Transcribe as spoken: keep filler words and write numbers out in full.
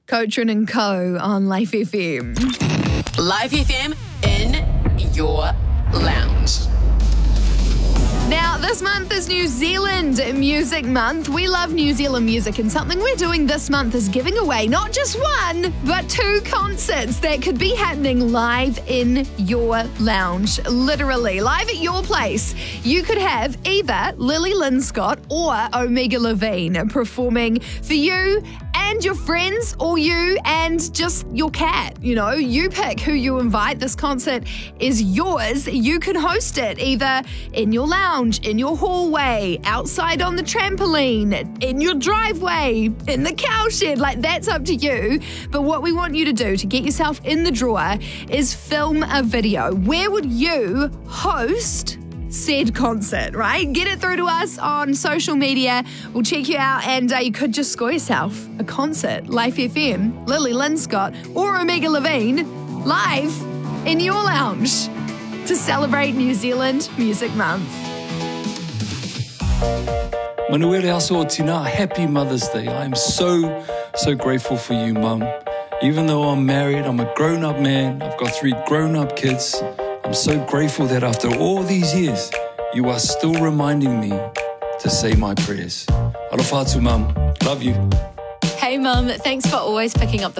Coachran and Co on Life F M. Life F M in your lounge. Now, this month is New Zealand Music Month. We love New Zealand music, and something we're doing this month is giving away not just one, but two concerts that could be happening live in your lounge. Literally, live at your place. You could have either Lily Linscott or Omega Levine performing for you and your friends, or you and just your cat. You know, you pick who you invite. This concert is yours. You can host it either in your lounge, in your hallway, outside on the trampoline, in your driveway, in the cowshed. Like, that's up to you. But what we want you to do to get yourself in the drawer is film a video. Where would you host said concert, right? Get it through to us on social media. We'll check you out, and uh, you could just score yourself a concert. Life F M, Lily Linscott, or Omega Levine live in your lounge to celebrate New Zealand Music Month. Manuele aso o tina, happy Mother's Day. I am so, so grateful for you, Mum. Even though I'm married, I'm a grown-up man. I've got three grown-up kids. I'm so grateful that after all these years, you are still reminding me to say my prayers. Alofatu, Mum. Love you. Hey, Mum. Thanks for always picking up the